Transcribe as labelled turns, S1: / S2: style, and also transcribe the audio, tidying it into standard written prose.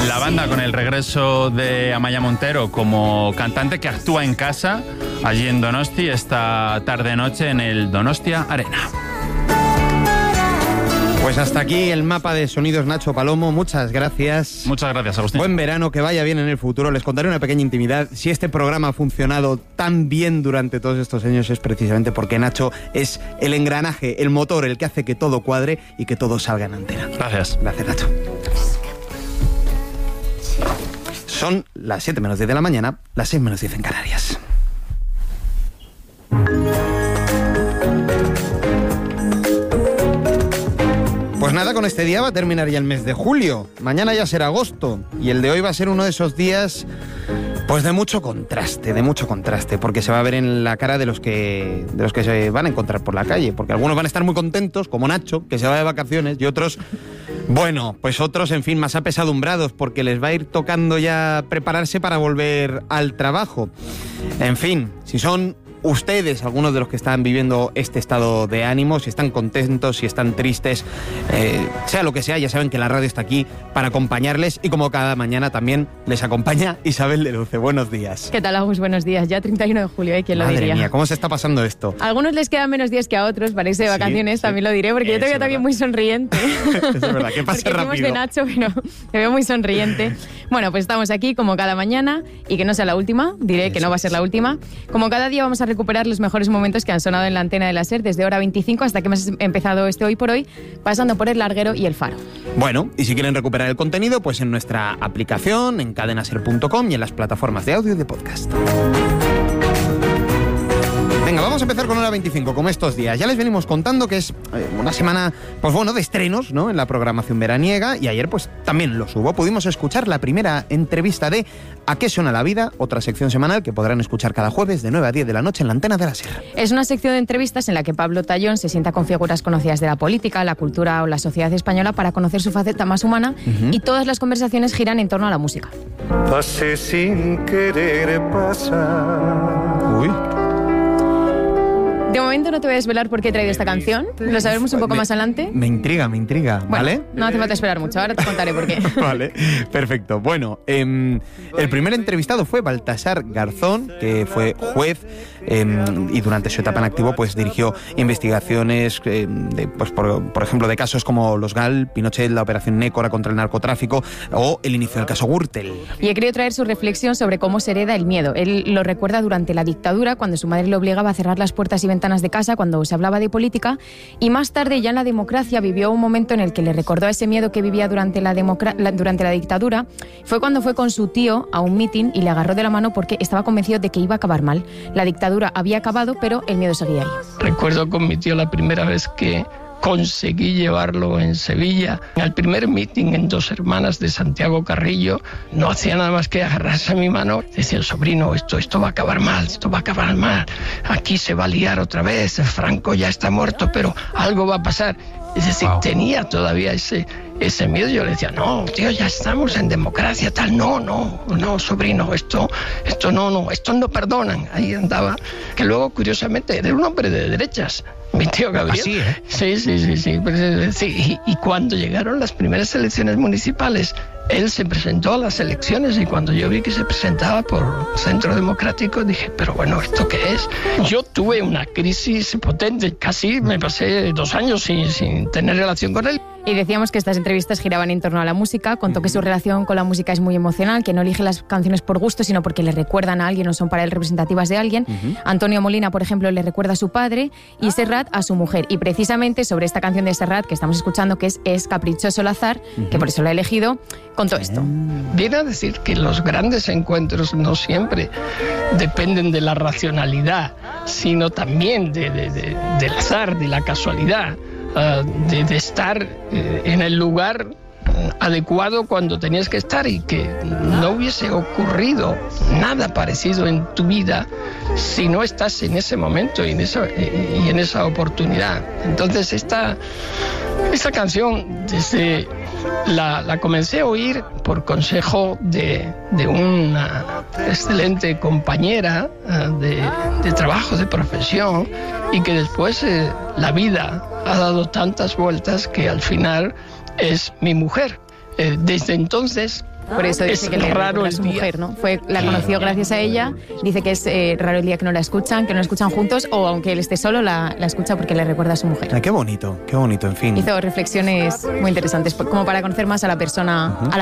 S1: La banda con el regreso de Amaia Montero como cantante que actúa en casa allí en Donosti esta tarde-noche en el Donostia Arena.
S2: Pues hasta aquí el mapa de sonidos, Nacho Palomo. Muchas gracias.
S1: Muchas gracias, Agustín.
S2: Buen verano, que vaya bien en el futuro. Les contaré una pequeña intimidad. Si este programa ha funcionado tan bien durante todos estos años es precisamente porque Nacho es el engranaje, el motor, el que hace que todo cuadre y que todo salga en antena.
S1: Gracias.
S2: Gracias, Nacho. Son las 7 menos 10 de la mañana, las 6 menos 10 en Canarias. Pues nada, con este día va a terminar ya el mes de julio. Mañana ya será agosto. Y el de hoy va a ser uno de esos días, pues de mucho contraste, porque se va a ver en la cara de los que se van a encontrar por la calle. Porque algunos van a estar muy contentos, como Nacho, que se va de vacaciones, y otros, bueno, pues otros, en fin, más apesadumbrados, porque les va a ir tocando ya prepararse para volver al trabajo. En fin, si son ustedes, algunos de los que están viviendo este estado de ánimo, si están contentos, si están tristes, sea lo que sea, ya saben que la radio está aquí para acompañarles y como cada mañana también les acompaña Isabel de Luce. Buenos días.
S3: ¿Qué tal, Agus? Buenos días. Ya 31 de julio, ¿quién lo diría?
S2: Madre mía, ¿cómo se está pasando esto?
S3: A algunos les quedan menos días que a otros, para irse de vacaciones, sí, también lo diré, porque yo te veo también muy sonriente.
S2: Es verdad, que pase rápido.
S3: Porque de Nacho, pero te veo muy sonriente. Bueno, pues estamos aquí como cada mañana y que no sea la última, diré que no va a ser la última. Como cada día vamos a recuperar los mejores momentos que han sonado en la antena de la SER desde hora 25 hasta que hemos empezado este Hoy por Hoy, pasando por El Larguero y El Faro.
S2: Bueno, y si quieren recuperar el contenido, pues en nuestra aplicación, en cadenaser.com y en las plataformas de audio y de podcast. Venga, vamos a empezar con hora 25, como estos días. Ya les venimos contando que es una semana, pues bueno, de estrenos, ¿no?, en la programación veraniega, y ayer pues también los hubo. Pudimos escuchar la primera entrevista de ¿A qué suena la vida?, otra sección semanal que podrán escuchar cada jueves de 9 a 10 de la noche en la antena de la SER.
S3: Es una sección de entrevistas en la que Pablo Tallón se sienta con figuras conocidas de la política, la cultura o la sociedad española para conocer su faceta más humana, y todas las conversaciones giran en torno a la música.
S4: Pasé sin querer pasar.
S2: Uy.
S3: De momento no te voy a desvelar por qué he traído esta canción. Lo sabremos un poco más adelante.
S2: Me intriga, ¿vale?
S3: Bueno, no hace falta esperar mucho, ahora te contaré por qué.
S2: Vale, perfecto. Bueno, el primer entrevistado fue Baltasar Garzón, que fue juez y durante su etapa en activo pues dirigió investigaciones pues por ejemplo de casos como los GAL, Pinochet, la operación Nécora contra el narcotráfico o el inicio del caso Gürtel.
S3: Y he querido traer su reflexión sobre cómo se hereda el miedo. Él lo recuerda durante la dictadura, cuando su madre le obligaba a cerrar las puertas y ventanas de casa cuando se hablaba de política, y más tarde, ya en la democracia, vivió un momento en el que le recordó ese miedo que vivía durante la dictadura. Fue cuando fue con su tío a un mitin y le agarró de la mano porque estaba convencido de que iba a acabar mal. La dictadura había acabado, pero el miedo seguía ahí.
S5: Recuerdo con mi tío la primera vez que conseguí llevarlo en Sevilla al primer meeting en Dos Hermanas de Santiago Carrillo. No hacía nada más que agarrarse a mi mano. Decía el sobrino, esto va a acabar mal, aquí se va a liar otra vez, Franco ya está muerto, pero algo va a pasar. Es decir, tenía todavía ese miedo. Yo le decía, no, tío, ya estamos en democracia, tal. No, sobrino, esto no perdonan. Ahí andaba. Que luego, curiosamente, era un hombre de derechas, mi tío Gabriel.
S2: ¿Ah, sí, eh?
S5: Sí. Y cuando llegaron las primeras elecciones municipales, él se presentó a las elecciones, y cuando yo vi que se presentaba por Centro Democrático, dije, pero bueno, ¿esto qué es? Yo tuve una crisis potente, casi me pasé 2 años sin tener relación con él.
S3: Y decíamos que estas entrevistas giraban en torno a la música. Contó que su relación con la música es muy emocional, que no elige las canciones por gusto, sino porque le recuerdan a alguien o son para él representativas de alguien. Antonio Molina, por ejemplo, le recuerda a su padre, y Serrat a su mujer. Y precisamente sobre esta canción de Serrat que estamos escuchando, que es Caprichoso el azar, que por eso la he elegido, contó esto.
S5: Viene a decir que los grandes encuentros no siempre dependen de la racionalidad, sino también del azar, de la casualidad. De estar en el lugar adecuado cuando tenías que estar, y que no hubiese ocurrido nada parecido en tu vida si no estás en ese momento y en esa oportunidad. Entonces esta canción desde la comencé a oír por consejo de una excelente compañera de trabajo, de profesión, y que después la vida ha dado tantas vueltas que al final es mi mujer. Desde entonces
S3: Por eso dice
S5: Es
S3: que le
S5: raro
S3: recuerda a
S5: el
S3: su
S5: día.
S3: mujer, ¿no? La conoció gracias a ella. Dice que es raro el día que no la escuchan juntos, o aunque él esté solo, la escucha porque le recuerda a su mujer.
S2: Ay, qué bonito, en fin.
S3: Hizo reflexiones muy interesantes, como para conocer más a la persona, a la